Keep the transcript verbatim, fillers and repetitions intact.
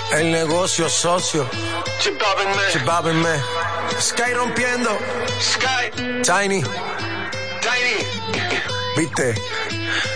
El negocio socio. Chibábenme. Chibábenme. Sky rompiendo. Sky. Tiny. Tiny. ¿Viste?